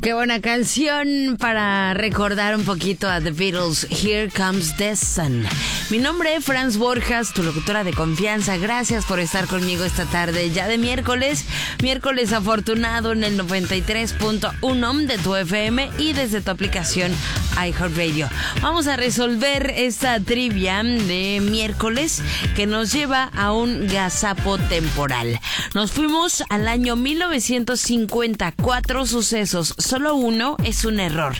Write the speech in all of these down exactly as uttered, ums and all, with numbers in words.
Qué buena canción para recordar un poquito a The Beatles. Here Comes the Sun. Mi nombre es Franz Borjas, tu locutora de confianza. Gracias por estar conmigo esta tarde, ya de miércoles. Miércoles afortunado en el noventa y tres punto uno de tu F M y desde tu aplicación iHeartRadio. Vamos a resolver esta trivia de miércoles que nos lleva a un gazapo temporal. Nos fuimos al año mil novecientos cincuenta. Cuatro sucesos. Solo uno es un error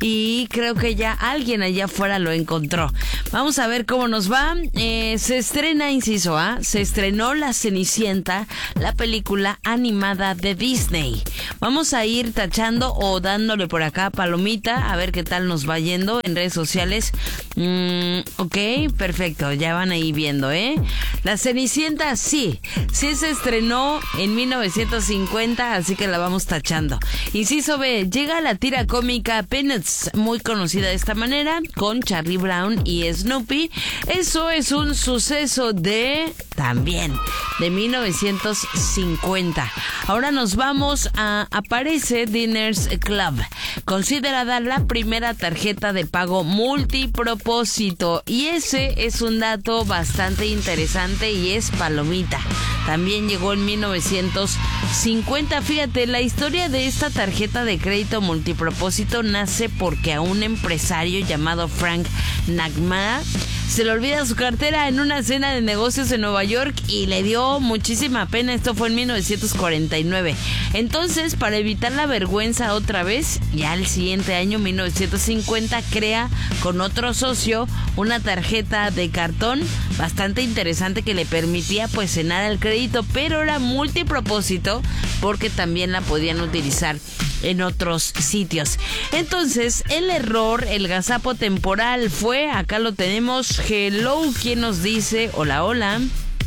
y creo que ya alguien allá afuera lo encontró. Vamos a ver cómo nos va. Eh, se estrena, inciso A, se estrenó La Cenicienta, la película animada de Disney. Vamos a ir tachando o dándole por acá palomita a ver qué tal nos va yendo en redes sociales. Mm, ok, perfecto, ya van ahí viendo, ¿eh? La Cenicienta sí, sí se estrenó en mil novecientos cincuenta, así que la vamos tachando. Inciso B, llega la tira cómica Peanuts, muy conocida de esta manera, con Charlie Brown y Snoopy. Eso es un suceso de, también, de mil novecientos cincuenta. Ahora nos vamos a Aparece Diners Club, considerada la primera tarjeta de pago multipropósito. Y ese es un dato bastante interesante y es palomita. También llegó en mil novecientos cincuenta. Fíjate, la historia de esta tarjeta de crédito multipropósito nace porque a un empresario llamado Frank McNamara se le olvida su cartera en una cena de negocios en Nueva York y le dio muchísima pena. Esto fue en mil novecientos cuarenta y nueve. Entonces, para evitar la vergüenza otra vez, ya el siguiente año, mil novecientos cincuenta, crea con otro socio una tarjeta de cartón bastante interesante que le permitía pues cenar el crédito, pero era multipropósito porque también la podían utilizar en otros sitios. Entonces, el error, el gazapo temporal fue, acá lo tenemos. Hello, ¿quién nos dice? Hola, hola.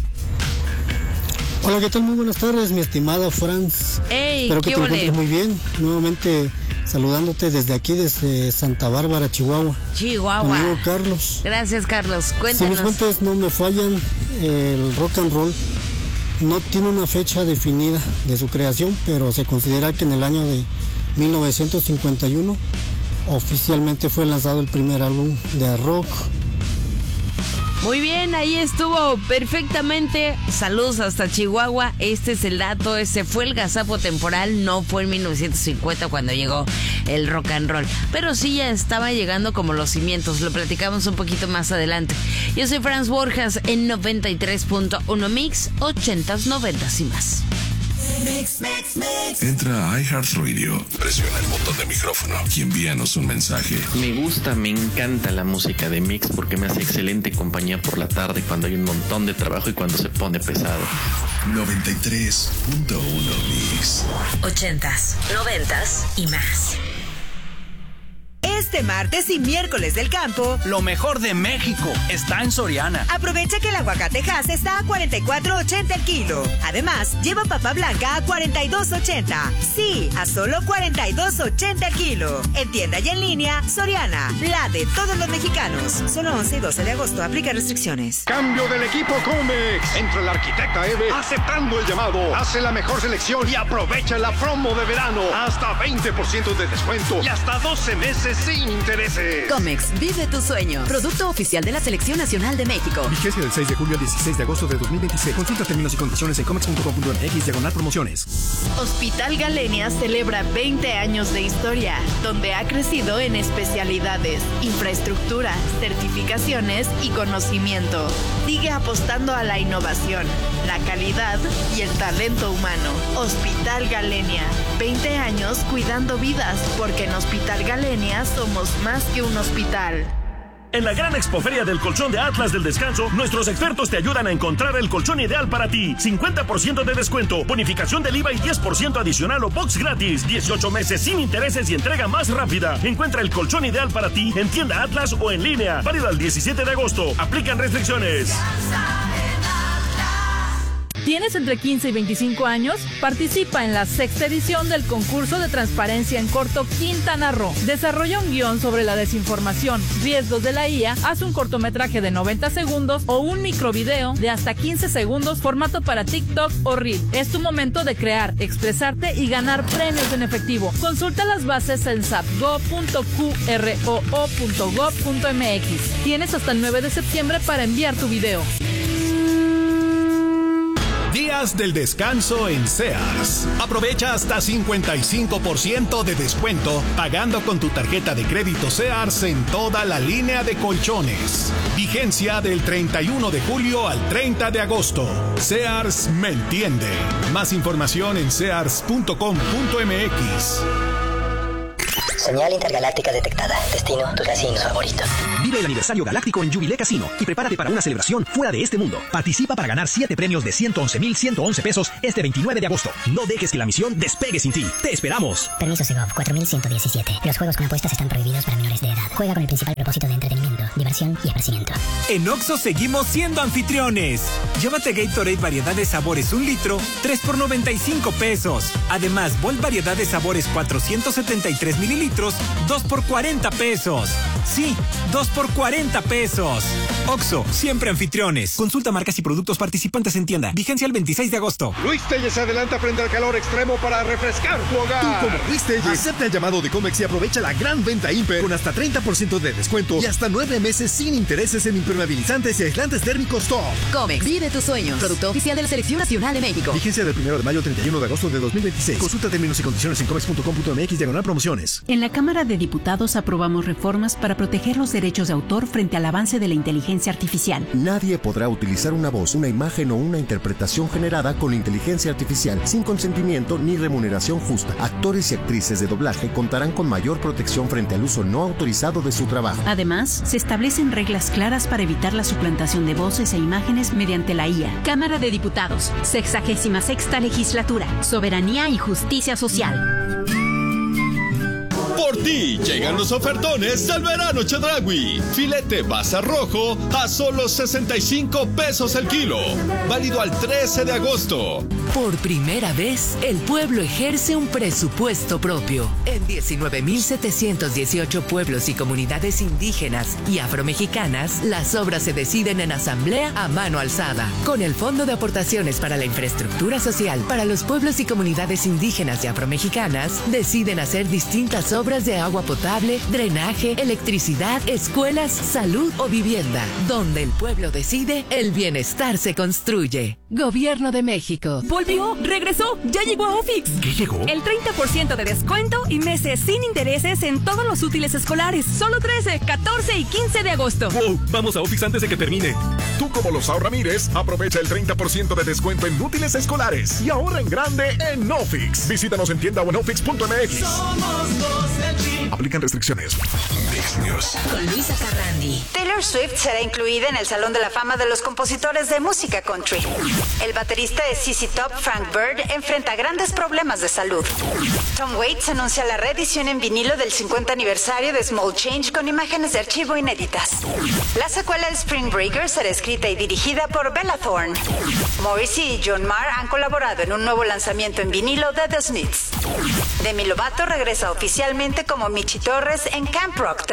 Hola, ¿qué tal? Muy buenas tardes, mi estimada Franz. Hey, espero que ¿qué te ole? encuentres muy bien. Nuevamente saludándote desde aquí, desde Santa Bárbara, Chihuahua. Chihuahua. Mi amigo Carlos. Gracias, Carlos. Si Cuéntanos. mis fuentes no me fallan, el rock and roll no tiene una fecha definida de su creación, pero se considera que en el año de mil novecientos cincuenta y uno oficialmente fue lanzado el primer álbum de rock. Muy bien, ahí estuvo perfectamente. Saludos hasta Chihuahua. Este es el dato, ese fue el gazapo temporal. No fue en mil novecientos cincuenta cuando llegó el rock and roll, pero sí ya estaba llegando como los cimientos. Lo platicamos un poquito más adelante. Yo soy Franz Borjas en noventa y tres punto uno Mix, ochentas, noventas y más. Mix, mix, mix. Entra a iHeartRadio, presiona el botón de micrófono y envíanos un mensaje. Me gusta, me encanta la música de Mix porque me hace excelente compañía por la tarde cuando hay un montón de trabajo y cuando se pone pesado. noventa y tres punto uno Mix. Ochentas, noventas y más. Este martes y miércoles del campo, lo mejor de México está en Soriana. Aprovecha que el aguacate Hass está a cuarenta y cuatro ochenta el kilo. Además, lleva papa blanca a cuarenta y dos ochenta. Sí, a solo cuarenta y dos ochenta el kilo. En tienda y en línea, Soriana, la de todos los mexicanos. Solo once y doce de agosto, aplica restricciones. Cambio del equipo Comex. Entra el arquitecta Eve aceptando el llamado. Hace la mejor selección y aprovecha la promo de verano. Hasta veinte por ciento de descuento y hasta doce meses sin intereses. Comex, vive tu sueño. Producto oficial de la Selección Nacional de México. Vigencia del seis de julio al dieciséis de agosto de dos mil veintiséis. Consulta términos y condiciones en comex punto com punto m x diagonal promociones. Hospital Galenia celebra veinte años de historia, donde ha crecido en especialidades, infraestructura, certificaciones y conocimiento. Sigue apostando a la innovación, la calidad y el talento humano. Hospital Galenia, veinte años cuidando vidas, porque en Hospital Galenia somos más que un hospital. En la gran expoferia del colchón de Atlas del Descanso, nuestros expertos te ayudan a encontrar el colchón ideal para ti. cincuenta por ciento de descuento, bonificación del I V A y diez por ciento adicional o box gratis. dieciocho meses sin intereses y entrega más rápida. Encuentra el colchón ideal para ti en tienda Atlas o en línea. Válido al diecisiete de agosto. Aplican restricciones. ¿Tienes entre quince y veinticinco años? Participa en la sexta edición del concurso de transparencia en corto Quintana Roo. Desarrolla un guión sobre la desinformación, riesgos de la I A, haz un cortometraje de noventa segundos o un microvideo de hasta quince segundos, formato para TikTok o Reel. Es tu momento de crear, expresarte y ganar premios en efectivo. Consulta las bases en sapgo punto cu erre o o punto gob punto eme equis. Tienes hasta el nueve de septiembre para enviar tu video. Días del descanso en Sears. Aprovecha hasta cincuenta y cinco por ciento de descuento pagando con tu tarjeta de crédito Sears en toda la línea de colchones. Vigencia del treinta y uno de julio al treinta de agosto. Sears me entiende. Más información en sears punto com punto eme equis. Señal intergaláctica detectada. Destino, tu casino favorito. Vive el aniversario galáctico en Jubilee Casino y prepárate para una celebración fuera de este mundo. Participa para ganar siete premios de ciento once mil ciento once pesos este veintinueve de agosto. No dejes que la misión despegue sin ti. ¡Te esperamos! Permiso Segov cuatro mil ciento diecisiete. Los juegos con apuestas están prohibidos para menores de edad. Juega con el principal propósito de entretenimiento, diversión y esparcimiento. En Oxxo seguimos siendo anfitriones. Llévate Gatorade variedad de sabores un litro, tres por noventa y cinco pesos. Además, Volt variedad de sabores cuatrocientos setenta y tres mililitros, dos por cuarenta pesos. Sí, dos por cuarenta pesos. Oxxo, siempre anfitriones. Consulta marcas y productos participantes en tienda. Vigencia el veintiséis de agosto. Luis Telles se adelanta frente al calor extremo para refrescar tu hogar. Tú como Luis Telles, acepta el llamado de Comex y aprovecha la gran venta Imper con hasta treinta por ciento de descuento y hasta nueve meses sin intereses en impermeabilizantes y aislantes térmicos top. Comex, vive tus sueños. Producto oficial de la Selección Nacional de México. Vigencia del primero de mayo al treinta y uno de agosto de dos mil veintiséis. Consulta términos y condiciones en comex punto com punto eme equis diagonal promociones. En la Cámara de Diputados aprobamos reformas para proteger los derechos de autor frente al avance de la inteligencia artificial. Nadie podrá utilizar una voz, una imagen o una interpretación generada con inteligencia artificial sin consentimiento ni remuneración justa. Actores y actrices de doblaje contarán con mayor protección frente al uso no autorizado de su trabajo. Además, se establecen reglas claras para evitar la suplantación de voces e imágenes mediante la I A. Cámara de Diputados, sexagésima sexta legislatura, soberanía y justicia social. Por ti llegan los ofertones del verano Chedraui. Filete basa rojo a solo sesenta y cinco pesos el kilo. Válido al trece de agosto. Por primera vez, el pueblo ejerce un presupuesto propio. En diecinueve mil setecientos dieciocho pueblos y comunidades indígenas y afromexicanas, las obras se deciden en asamblea a mano alzada. Con el Fondo de Aportaciones para la Infraestructura Social para los pueblos y comunidades indígenas y afromexicanas, deciden hacer distintas obras de agua potable, drenaje, electricidad, escuelas, salud o vivienda. Donde el pueblo decide, el bienestar se construye. Gobierno de México. Volvió, regresó, ya llegó a Ofix. ¿Qué llegó? El treinta por ciento de descuento y meses sin intereses en todos los útiles escolares. Solo trece, catorce y quince de agosto. Wow, vamos a Ofix antes de que termine. Tú como Lozao Ramírez, aprovecha el treinta por ciento de descuento en útiles escolares y ahorra en grande en Ofix. Visítanos en tienda o en ofix punto eme equis. Somos los del Tri. Aplican restricciones. Mix News. Con Luisa Carrandi. Taylor Swift será incluida en el Salón de la Fama de los Compositores de Música Country. El baterista de Z Z Top, Frank Bird, enfrenta grandes problemas de salud. Tom Waits anuncia la reedición en vinilo del cincuenta aniversario de Small Change con imágenes de archivo inéditas. La secuela de Spring Breakers será escrita y dirigida por Bella Thorne. Morrissey y John Mayer han colaborado en un nuevo lanzamiento en vinilo de The Smiths. Demi Lovato regresa oficialmente como Michi Torres en Camp Rock